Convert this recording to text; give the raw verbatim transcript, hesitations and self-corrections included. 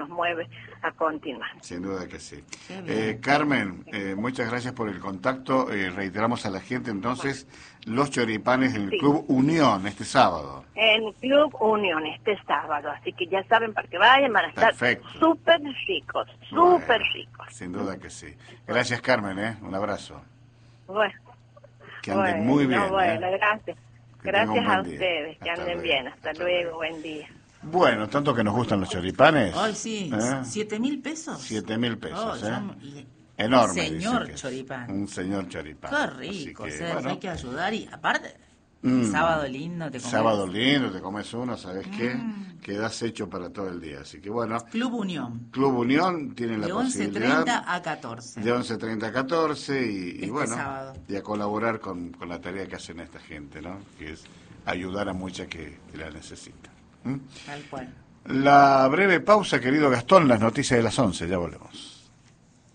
nos mueve a continuar. Sin duda que sí. Eh, Carmen, eh, muchas gracias por el contacto. Eh, reiteramos a la gente entonces los choripanes del Sí. Club Unión este sábado. En Club Unión este sábado, así que ya saben para que vayan, van a estar Perfecto. súper ricos, súper Bueno, ricos. sin duda que sí. Gracias, Carmen, ¿eh? Un abrazo. Bueno, Que anden bueno, muy bien. no, bueno, ¿eh? gracias. Que tengan un Gracias a buen día. ustedes, que Hasta anden luego. bien. Hasta, Hasta luego, luego. buen día. Bueno, tanto que nos gustan los choripanes. Ay, sí, ¿eh? ¿siete mil pesos? Siete mil pesos, Oh, ¿eh? yo- y- Enorme, señor dice que es. choripán. Un señor choripán. Qué Así rico, que, Sergio, bueno, hay que ayudar y aparte, mm, sábado lindo te comes. sábado lindo, te comes uno, ¿sabes qué? Mm. Quedas hecho para todo el día. Así que bueno, Club Unión, Club Unión tiene la de once posibilidad treinta a catorce. de once treinta a catorce y, y Este bueno, sábado. y a colaborar con, con la tarea que hacen esta gente, ¿no? Que es ayudar a muchas que, que la necesitan. ¿Mm? Tal cual. La breve pausa, querido Gastón, las noticias de las once, ya volvemos.